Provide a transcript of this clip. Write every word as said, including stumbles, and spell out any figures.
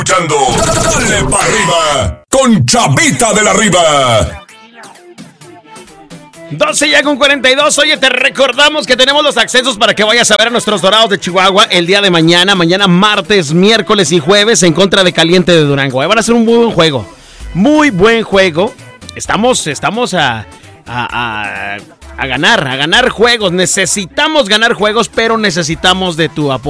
Escuchando Dale para arriba con Chavita de la Riva. doce ya con cuarenta y dos. Oye, te recordamos que tenemos los accesos para que vayas a ver a nuestros Dorados de Chihuahua el día de mañana. Mañana martes, miércoles y jueves en contra de Caliente de Durango. Van a ser un muy buen juego. Muy buen juego. Estamos, estamos a, a, a, a ganar, a ganar juegos. Necesitamos ganar juegos, pero necesitamos de tu apoyo.